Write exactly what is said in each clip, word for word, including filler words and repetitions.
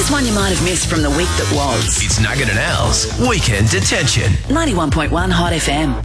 Here's one you might have missed from the week that was. It's Nugget and Al's Weekend Detention. ninety-one point one Hot F M.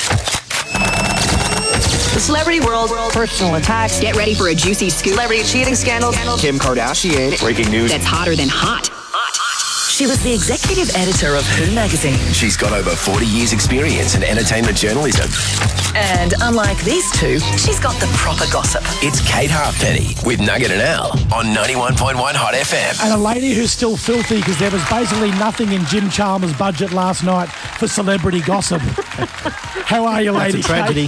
The celebrity world, personal attacks. Get ready for a juicy scoop. Celebrity cheating scandal. Kim Kardashian. Breaking news. That's hotter than hot. She was the executive editor of Who magazine. She's got over forty years experience in entertainment journalism. And unlike these two, she's got the proper gossip. It's Kate Halfpenny with Nugget and Al on ninety-one point one Hot F M. And a lady who's still filthy because there was basically nothing in Jim Chalmers' budget last night for celebrity gossip. How are you, lady? That's a tragedy.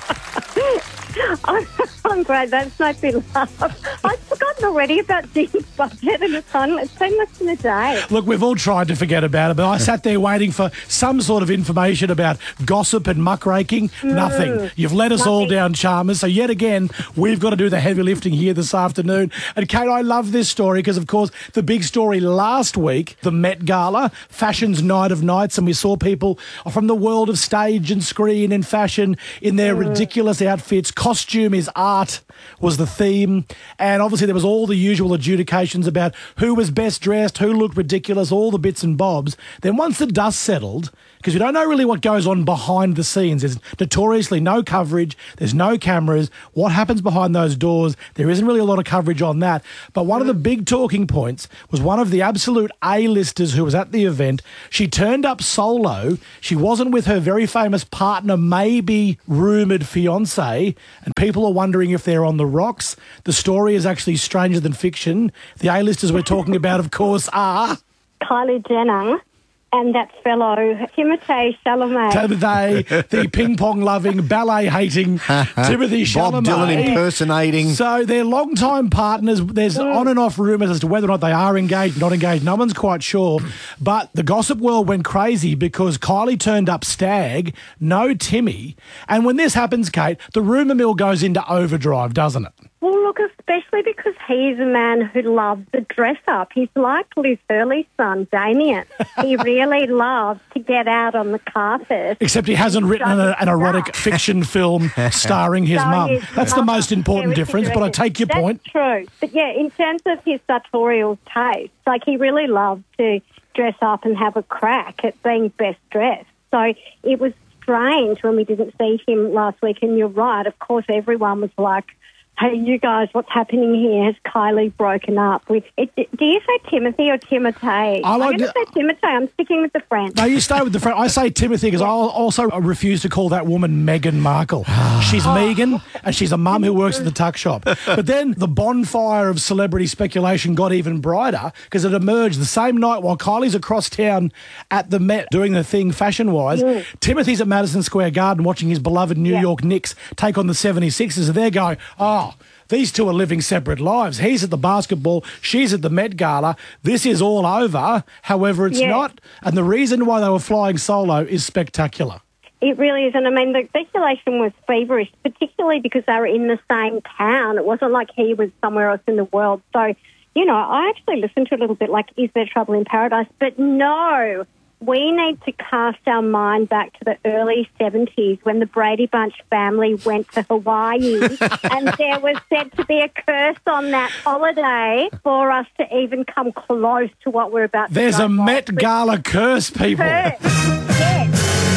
I'm, I'm great. That's made me laugh. I'd forgotten already about Jim's budget, and it's, on, it's been less than a day. Look, we've all tried to forget about it, but I sat there waiting for some sort of information about gossip and muckraking. Mm, nothing. You've let us nothing. all down, Chalmers. So yet again, we've got to do the heavy lifting here this afternoon. And Kate, I love this story because, of course, the big story last week, the Met Gala, fashion's night of nights, and we saw people from the world of stage and screen and fashion in their mm. ridiculous outfits. Costume is art was the theme, and obviously there was all the usual adjudications about who was best dressed, who looked ridiculous, all the bits and bobs. Then once the dust settled, because we don't know really what goes on behind the scenes, there's notoriously no coverage, there's no cameras, what happens behind those doors, there isn't really a lot of coverage on that. But one of the big talking points was one of the absolute A-listers who was at the event. She turned up solo, she wasn't with her very famous partner, maybe rumoured fiancé, and people are wondering if they're on the rocks. The story is actually stranger than fiction. The A-listers we're talking about, of course, are Kylie Jenner and that fellow Timothée Chalamet. Timothée, the ping-pong-loving, ballet-hating Timothée Chalamet. Bob Dylan impersonating. So they're long-time partners. There's mm. on and off rumours as to whether or not they are engaged, not engaged. No one's quite sure. But the gossip world went crazy because Kylie turned up stag, no Timmy. And when this happens, Kate, the rumour mill goes into overdrive, doesn't it? Well, look, especially because he's a man who loves the dress-up. He's like Liz Hurley's son, Damien. He really loves to get out on the carpet. Except he hasn't written an, an erotic fiction film starring his mum. That's the most important difference, but I take your That's point. True. But, yeah, in terms of his sartorial taste, like he really loves to dress up and have a crack at being best dressed. So it was strange when we didn't see him last week, and you're right. Of course, everyone was like, hey, you guys, what's happening here? Has Kylie broken up with... It, it, do you say Timothy or Timothée? I like I'm going to say Timothée. I'm sticking with the French. No, you stay with the French. I say Timothy because I also refuse to call that woman Meghan Markle. She's Megan, and she's a mum who works at the tuck shop. But then the bonfire of celebrity speculation got even brighter because it emerged the same night while Kylie's across town at the Met doing the thing fashion-wise. Mm. Timothy's at Madison Square Garden watching his beloved New yeah. York Knicks take on the seventy-sixers, and they're going, oh, these two are living separate lives. He's at the basketball, she's at the Met Gala. This is all over. However, it's yeah. not. And the reason why they were flying solo is spectacular. It really is. And I mean, the speculation was feverish, particularly because they were in the same town. It wasn't like he was somewhere else in the world. So, you know, I actually listened to it a little bit like, is there trouble in paradise? But no. We need to cast our mind back to the early seventies when the Brady Bunch family went to Hawaii and there was said to be a curse on that holiday for us to even come close to what we're about to do. There's a Met Gala curse, people. Curse. Yes.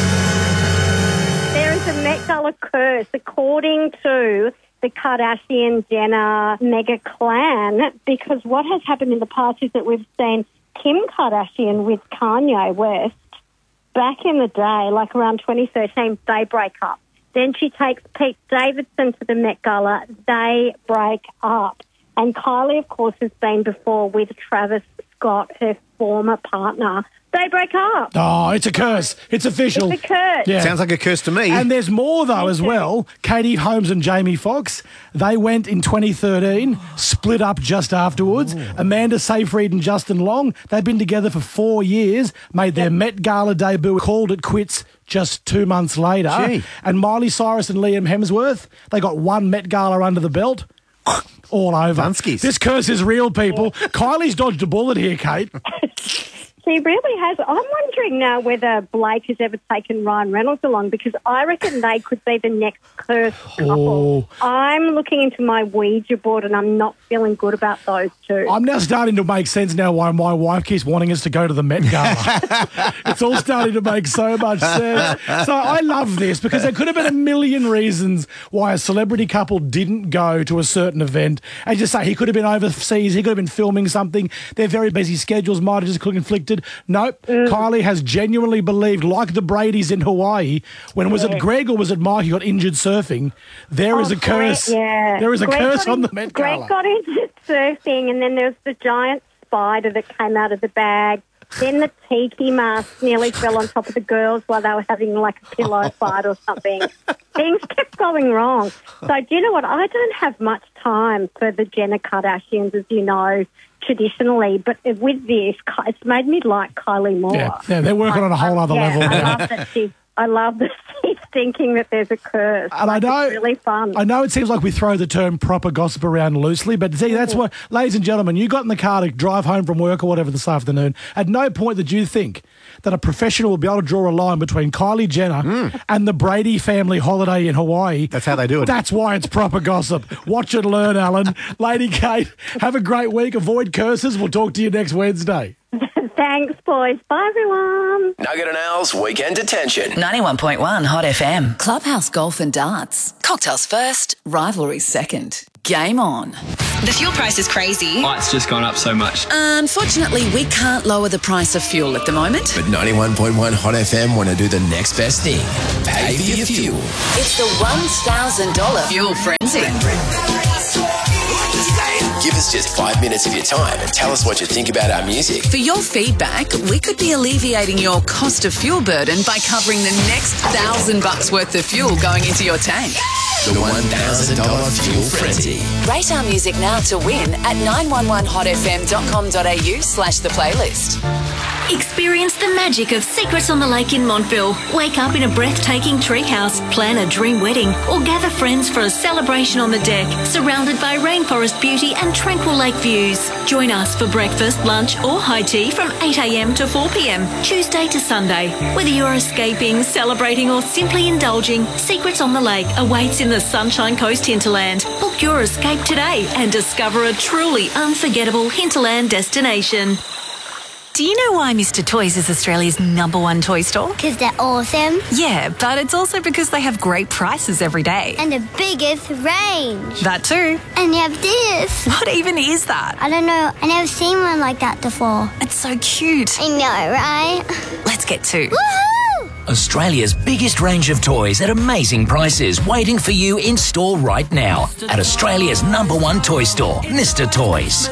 There is a Met Gala curse according to the Kardashian-Jenner mega clan, because what has happened in the past is that we've seen Kim Kardashian with Kanye West, back in the day, like around twenty thirteen, they break up. Then she takes Pete Davidson to the Met Gala, they break up. And Kylie, of course, has been before with Travis Scott, her former partner. They break up. Oh, it's a curse. It's official. It's a curse. Yeah. Sounds like a curse to me. And there's more, though, as well. Katie Holmes and Jamie Foxx, they went in twenty thirteen, split up just afterwards. Ooh. Amanda Seyfried and Justin Long, they've been together for four years, made their yep. Met Gala debut, called it quits just two months later. Gee. And Miley Cyrus and Liam Hemsworth, they got one Met Gala under the belt. All over. Dunskies. This curse is real, people. Yeah. Kylie's dodged a bullet here, Kate. She really has. I'm wondering now whether Blake has ever taken Ryan Reynolds along, because I reckon they could be the next cursed couple. Oh. I'm looking into my Ouija board and I'm not feeling good about those two. I'm now starting to make sense now why my wife keeps wanting us to go to the Met Gala. It's all starting to make so much sense. So I love this because there could have been a million reasons why a celebrity couple didn't go to a certain event. And just say he could have been overseas, he could have been filming something. Their very busy schedules might have just conflicted. Nope. Mm. Kylie has genuinely believed, like the Bradys in Hawaii, when was yeah. it Greg or was it Mike who got injured surfing? There oh, is a curse. Greg, yeah. There is a Greg curse in, on the Met Gala. Greg got injured surfing, and then there was the giant spider that came out of the bag. Then the tiki mask nearly fell on top of the girls while they were having like a pillow fight or something. Things kept going wrong. So do you know what? I don't have much time for the Jenner Kardashians, as you know, traditionally. But with this, it's made me like Kylie more. Yeah, yeah they're working on a whole other yeah, level I now. love that she's I love that she's thinking that there's a curse. And like, I know, it's really fun. I know it seems like we throw the term proper gossip around loosely, but see, that's what, ladies and gentlemen, you got in the car to drive home from work or whatever this afternoon. At no point did you think that a professional would be able to draw a line between Kylie Jenner mm. and the Brady family holiday in Hawaii. That's how they do it. That's why it's proper gossip. Watch and learn, Alan. Lady Kate, have a great week. Avoid curses. We'll talk to you next Wednesday. Thanks, boys. Bye, everyone. Nugget and Al's Weekend Detention. ninety-one point one Hot F M. Clubhouse Golf and Darts. Cocktails first, rivalries second. Game on. The fuel price is crazy. Oh, it's just gone up so much. Unfortunately, we can't lower the price of fuel at the moment. But ninety-one point one Hot F M want to do the next best thing. Pay for your fuel. It's the one thousand dollars Fuel Frenzy. Give us just five minutes of your time and tell us what you think about our music. For your feedback, we could be alleviating your cost of fuel burden by covering the next thousand bucks worth of fuel going into your tank. The one thousand dollars Fuel Frenzy. Rate our music now to win at nine one one hot f m dot com dot a u slash the playlist. Experience the magic of Secrets on the Lake in Montville. Wake up in a breathtaking treehouse, plan a dream wedding, or gather friends for a celebration on the deck, surrounded by rainforest beauty and tranquil lake views. Join us for breakfast, lunch, or high tea from eight a m to four p m, Tuesday to Sunday. Whether you're escaping, celebrating, or simply indulging, Secrets on the Lake awaits in the Sunshine Coast hinterland. Book your escape today and discover a truly unforgettable hinterland destination. Do you know why Mister Toys is Australia's number one toy store? Because they're awesome. Yeah, but it's also because they have great prices every day. And the biggest range. That too. And you have this. What even is that? I don't know. I've never seen one like that before. It's so cute. I know, right? Let's get to. Woohoo! Australia's biggest range of toys at amazing prices waiting for you in store right now at Australia's number one toy store, Mister Toys.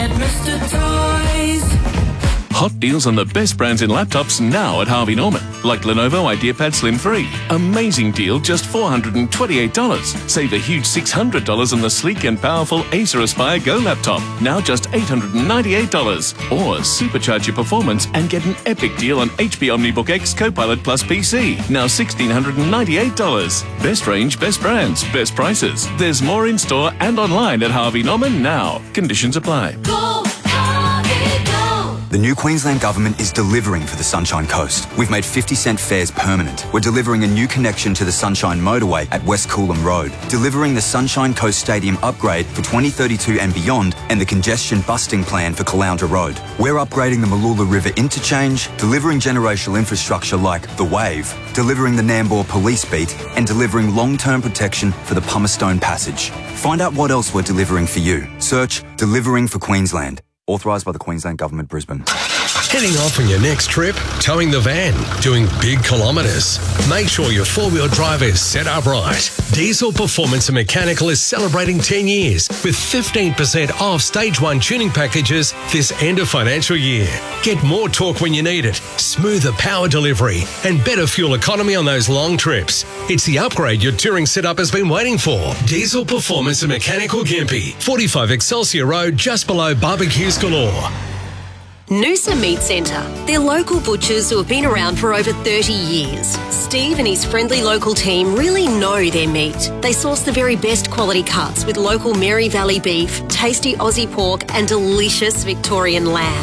Hot deals on the best brands in laptops now at Harvey Norman. Like Lenovo IdeaPad Slim three. Amazing deal, just four hundred twenty-eight dollars. Save a huge six hundred dollars on the sleek and powerful Acer Aspire Go laptop. Now just eight hundred ninety-eight dollars. Or supercharge your performance and get an epic deal on H P OmniBook X Copilot Plus P C. Now one thousand six hundred ninety-eight dollars. Best range, best brands, best prices. There's more in store and online at Harvey Norman now. Conditions apply. Go! The new Queensland Government is delivering for the Sunshine Coast. We've made fifty cent fares permanent. We're delivering a new connection to the Sunshine Motorway at West Coolum Road, delivering the Sunshine Coast Stadium upgrade for twenty thirty-two and beyond, and the congestion busting plan for Caloundra Road. We're upgrading the Mooloola River interchange, delivering generational infrastructure like the Wave, delivering the Nambour Police Beat, and delivering long-term protection for the Pumicestone Passage. Find out what else we're delivering for you. Search Delivering for Queensland. Authorised by the Queensland Government, Brisbane. Heading off on your next trip? Towing the van? Doing big kilometres? Make sure your four-wheel drive is set up right. Diesel Performance and Mechanical is celebrating ten years with fifteen percent off Stage one tuning packages this end of financial year. Get more torque when you need it, smoother power delivery, and better fuel economy on those long trips. It's the upgrade your touring setup has been waiting for. Diesel Performance and Mechanical Gympie, forty-five Excelsior Road, just below Barbecues Galore. Noosa Meat Centre. They're local butchers who have been around for over thirty years. Steve and his friendly local team really know their meat. They source the very best quality cuts with local Mary Valley beef, tasty Aussie pork and delicious Victorian lamb.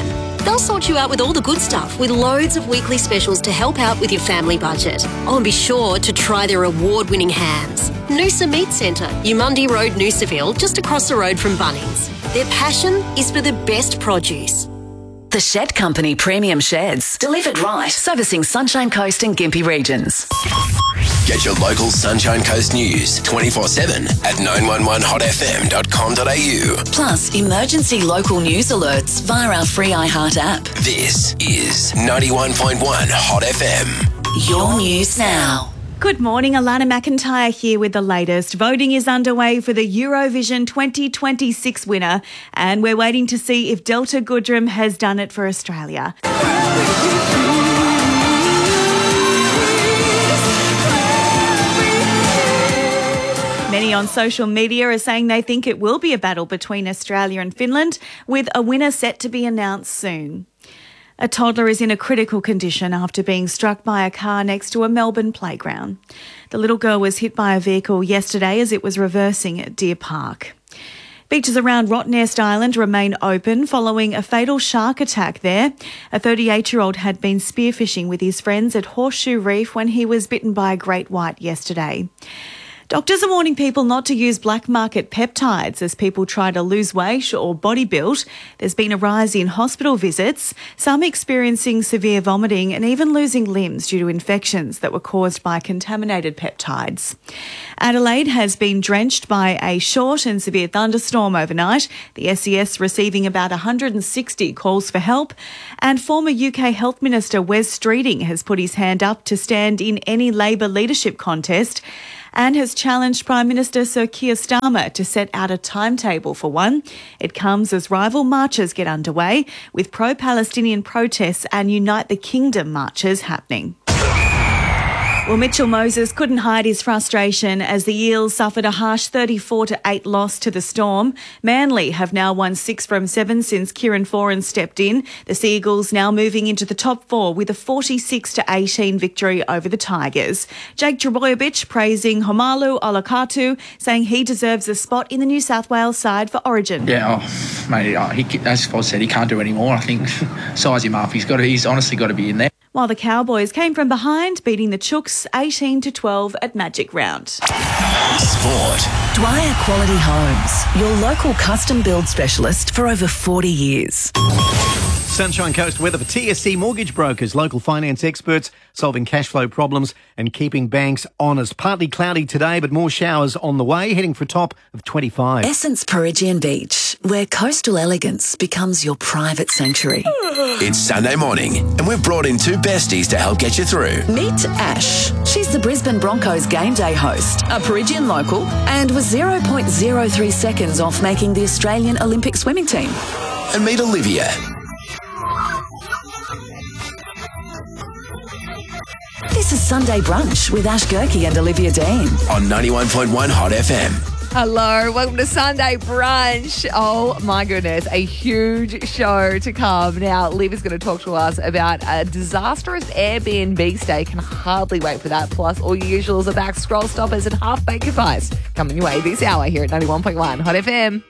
They'll sort you out with all the good stuff, with loads of weekly specials to help out with your family budget. Oh, and be sure to try their award-winning hams. Noosa Meat Centre, Umundi Road, Noosaville, just across the road from Bunnings. Their passion is for the best produce. The Shed Company Premium Sheds. Delivered right. Servicing Sunshine Coast and Gympie regions. Get your local Sunshine Coast news twenty-four seven at nine one one hot f m dot com dot a u. Plus, emergency local news alerts via our free iHeart app. This is ninety-one point one Hot F M. Your news now. Good morning, Alana McIntyre here with the latest. Voting is underway for the Eurovision twenty twenty-six winner, and we're waiting to see if Delta Goodrem has done it for Australia. Many on social media are saying they think it will be a battle between Australia and Finland, with a winner set to be announced soon. A toddler is in a critical condition after being struck by a car next to a Melbourne playground. The little girl was hit by a vehicle yesterday as it was reversing at Deer Park. Beaches around Rottnest Island remain open following a fatal shark attack there. A thirty-eight-year-old had been spearfishing with his friends at Horseshoe Reef when he was bitten by a great white yesterday. Doctors are warning people not to use black market peptides as people try to lose weight or body build. There's been a rise in hospital visits, some experiencing severe vomiting and even losing limbs due to infections that were caused by contaminated peptides. Adelaide has been drenched by a short and severe thunderstorm overnight, the S E S receiving about one hundred sixty calls for help, and former U K Health Minister Wes Streeting has put his hand up to stand in any Labor leadership contest and has challenged Prime Minister Sir Keir Starmer to set out a timetable for one. It comes as rival marches get underway, with pro-Palestinian protests and Unite the Kingdom marches happening. Well, Mitchell Moses couldn't hide his frustration as the Eels suffered a harsh thirty-four to eight loss to the Storm. Manly have now won six from seven since Kieran Foran stepped in. The Seagulls now moving into the top four with a forty-six to eighteen victory over the Tigers. Jake Trbojevic praising Homalu Olakau'atu, saying he deserves a spot in the New South Wales side for Origin. Yeah, oh, mate, oh, he, as Foz said, he can't do any more. I think size him up. He's got to, he's honestly got to be in there. While the Cowboys came from behind, beating the Chooks eighteen to twelve at Magic Round. Sport. Dwyer Quality Homes, your local custom build specialist for over forty years. Sunshine Coast weather for T S C Mortgage Brokers, local finance experts solving cash flow problems and keeping banks honest. Partly cloudy today, but more showers on the way, heading for a top of twenty-five. Essence Perigian Beach, where coastal elegance becomes your private sanctuary. It's Sunday morning, and we've brought in two besties to help get you through. Meet Ash. She's the Brisbane Broncos game day host, a Perigian local, and was zero point zero three seconds off making the Australian Olympic swimming team. And meet Olivia. This is Sunday Brunch with Ash Gerke and Olivia Dean. On ninety-one point one Hot F M. Hello, welcome to Sunday Brunch. Oh my goodness, a huge show to come. Now, Liv is going to talk to us about a disastrous Airbnb stay. Can hardly wait for that. Plus, all your usuals are back, scroll stoppers and half-baked advice. Coming your way this hour here at ninety-one point one Hot F M.